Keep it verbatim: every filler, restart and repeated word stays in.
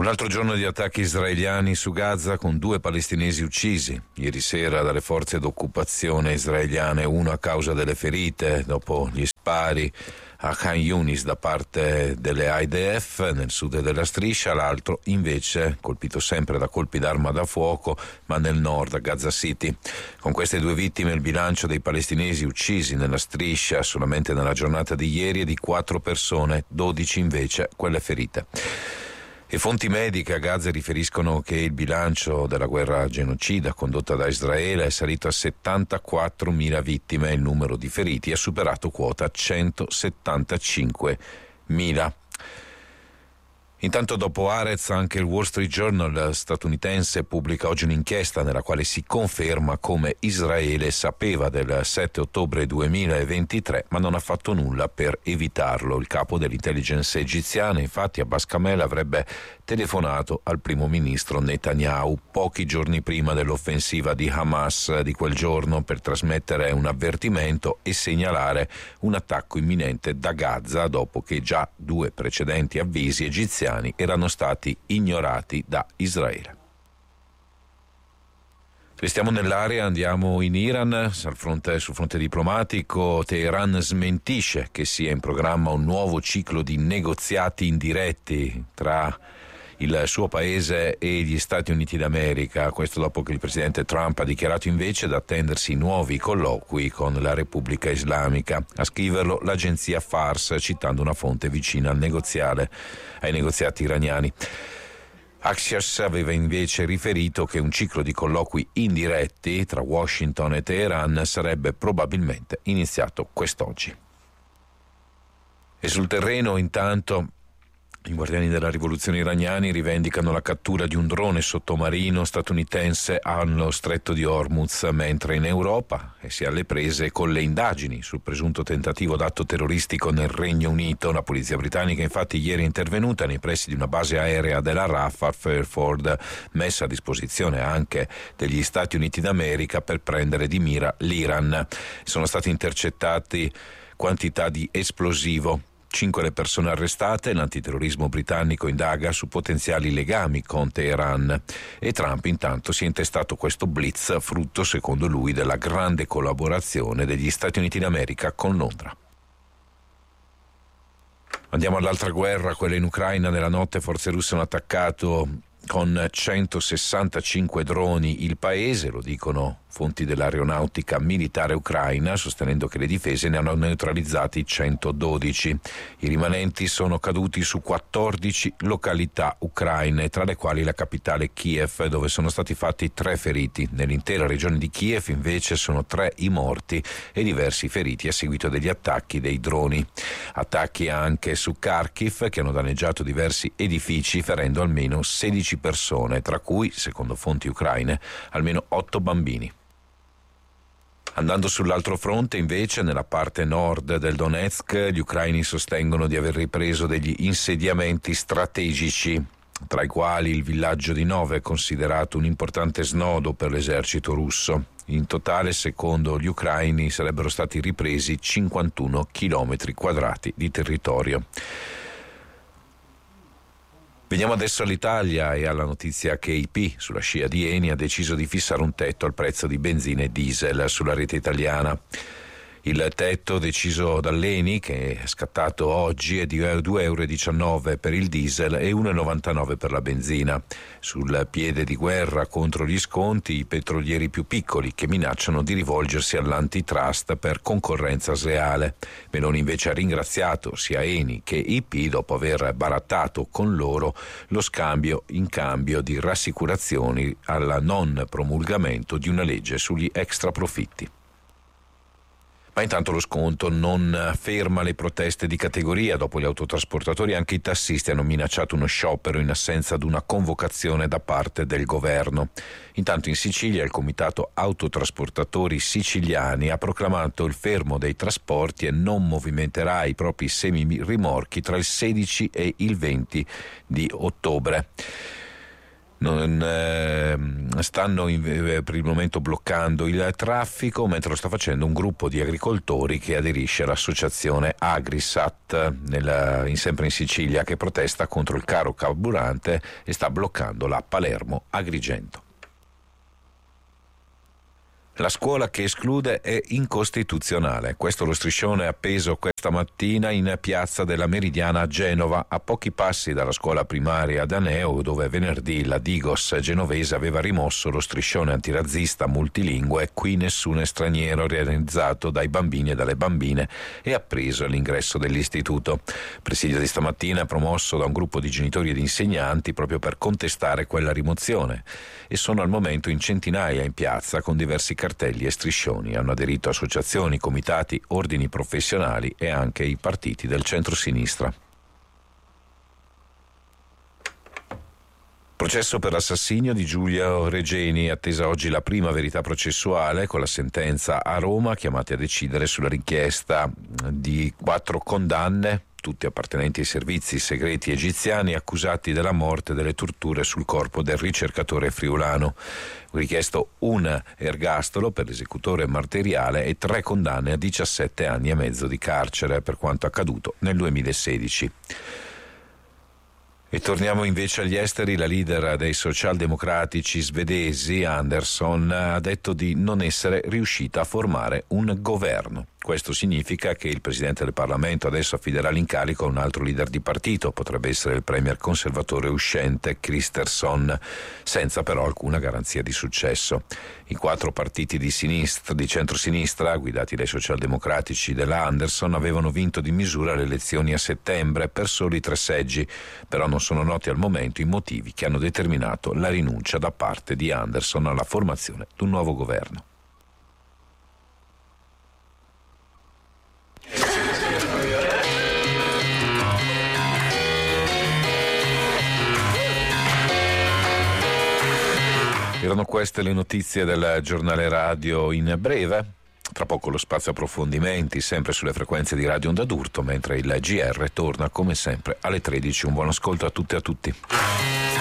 Un altro giorno di attacchi israeliani su Gaza con due palestinesi uccisi ieri sera dalle forze d'occupazione israeliane, uno a causa delle ferite dopo gli spari a Khan Yunis da parte delle I D F nel sud della striscia, l'altro invece colpito sempre da colpi d'arma da fuoco ma nel nord, a Gaza City. Con queste due vittime il bilancio dei palestinesi uccisi nella striscia solamente nella giornata di ieri è di quattro persone, dodici invece quelle ferite. E fonti mediche a Gaza riferiscono che il bilancio della guerra genocida condotta da Israele è salito a settantaquattromila vittime e il numero di feriti ha superato quota centosettantacinquemila. Intanto, dopo Haaretz, anche il Wall Street Journal statunitense pubblica oggi un'inchiesta nella quale si conferma come Israele sapeva del sette ottobre duemilaventitré ma non ha fatto nulla per evitarlo. Il capo dell'intelligence egiziana, infatti, Abbas Kamel, avrebbe telefonato al primo ministro Netanyahu pochi giorni prima dell'offensiva di Hamas di quel giorno per trasmettere un avvertimento e segnalare un attacco imminente da Gaza dopo che già due precedenti avvisi egiziani erano stati ignorati da Israele. Restiamo nell'area, andiamo in Iran. Sul fronte, sul fronte diplomatico, Teheran smentisce che sia in programma un nuovo ciclo di negoziati indiretti tra il suo paese e gli Stati Uniti d'America, questo dopo che il presidente Trump ha dichiarato invece da attendersi nuovi colloqui con la Repubblica Islamica. A scriverlo l'agenzia Fars, citando una fonte vicina al negoziale, ai negoziati iraniani. Axios aveva invece riferito che un ciclo di colloqui indiretti tra Washington e Teheran sarebbe probabilmente iniziato quest'oggi. E sul terreno, intanto, i guardiani della rivoluzione iraniani rivendicano la cattura di un drone sottomarino statunitense allo stretto di Hormuz, mentre in Europa si è alle prese con le indagini sul presunto tentativo d'atto terroristico nel Regno Unito. La polizia britannica infatti ieri è intervenuta nei pressi di una base aerea della R A F a Fairford, messa a disposizione anche degli Stati Uniti d'America per prendere di mira l'Iran. Sono stati intercettati quantità di esplosivo. Cinque le persone arrestate, l'antiterrorismo britannico indaga su potenziali legami con Teheran e Trump intanto si è intestato questo blitz frutto, secondo lui, della grande collaborazione degli Stati Uniti d'America con Londra. Andiamo all'altra guerra, quella in Ucraina. Nella notte forze russe hanno attaccato con centosessantacinque droni il paese, lo dicono fonti dell'aeronautica militare ucraina, sostenendo che le difese ne hanno neutralizzati centododici. I rimanenti sono caduti su quattordici località ucraine, tra le quali la capitale Kiev, dove sono stati fatti tre feriti. Nell'intera regione di Kiev invece sono tre i morti e diversi feriti a seguito degli attacchi dei droni. Attacchi anche su Kharkiv, che hanno danneggiato diversi edifici, ferendo almeno sedici persone, tra cui, secondo fonti ucraine, almeno otto bambini. Andando sull'altro fronte, invece, nella parte nord del Donetsk, gli ucraini sostengono di aver ripreso degli insediamenti strategici, tra i quali il villaggio di Nove, considerato un importante snodo per l'esercito russo. In totale, secondo gli ucraini, sarebbero stati ripresi cinquantuno chilometri quadrati di territorio. Veniamo adesso all'Italia e alla notizia che E P, sulla scia di Eni, ha deciso di fissare un tetto al prezzo di benzina e diesel sulla rete italiana. Il tetto deciso dall'Eni, che è scattato oggi, è di due virgola diciannove euro per il diesel e uno virgola novantanove per la benzina. Sul piede di guerra contro gli sconti i petrolieri più piccoli, che minacciano di rivolgersi all'antitrust per concorrenza sleale. Meloni invece ha ringraziato sia Eni che E P dopo aver barattato con loro lo scambio in cambio di rassicurazioni al non promulgamento di una legge sugli extraprofitti. Ma intanto lo sconto non ferma le proteste di categoria. Dopo gli autotrasportatori, anche i tassisti hanno minacciato uno sciopero in assenza di una convocazione da parte del governo. Intanto in Sicilia il comitato autotrasportatori siciliani ha proclamato il fermo dei trasporti e non movimenterà i propri semirimorchi tra il sedici e il venti di ottobre. non, eh, stanno in, eh, per il momento bloccando il traffico, mentre lo sta facendo un gruppo di agricoltori che aderisce all'associazione Agrisat nella, in, sempre in Sicilia, che protesta contro il caro carburante e sta bloccando la Palermo-Agrigento. La scuola che esclude è incostituzionale. Questo lo striscione appeso questa mattina in piazza della Meridiana a Genova, a pochi passi dalla scuola primaria Daneo, dove venerdì la Digos genovese aveva rimosso lo striscione antirazzista multilingue "Qui nessuno è straniero", realizzato dai bambini e dalle bambine e appreso all'ingresso dell'istituto. Presidio di stamattina promosso da un gruppo di genitori ed insegnanti proprio per contestare quella rimozione, e sono al momento in centinaia in piazza con diversi cartelli e striscioni. Hanno aderito associazioni, comitati, ordini professionali e anche i partiti del centro-sinistra. Processo per l'assassinio di Giulio Regeni, attesa oggi la prima verità processuale, con la sentenza a Roma, chiamati a decidere sulla richiesta di quattro condanne, tutti appartenenti ai servizi segreti egiziani, accusati della morte e delle torture sul corpo del ricercatore friulano. Richiesto un ergastolo per l'esecutore martoriale e tre condanne a diciassette anni e mezzo di carcere per quanto accaduto nel duemilasedici. E torniamo invece agli esteri. La leader dei socialdemocratici svedesi, Andersson, ha detto di non essere riuscita a formare un governo. Questo significa che il Presidente del Parlamento adesso affiderà l'incarico a un altro leader di partito, potrebbe essere il premier conservatore uscente Kristersson, senza però alcuna garanzia di successo. I quattro partiti di sinistra, di centrosinistra, guidati dai socialdemocratici della Andersson, avevano vinto di misura le elezioni a settembre per soli tre seggi, però non sono noti al momento i motivi che hanno determinato la rinuncia da parte di Andersson alla formazione di un nuovo governo. Erano queste le notizie del giornale radio in breve. Tra poco lo spazio approfondimenti, sempre sulle frequenze di Radio Onda d'Urto, mentre il G R torna come sempre alle tredici. Un buon ascolto a tutte e a tutti.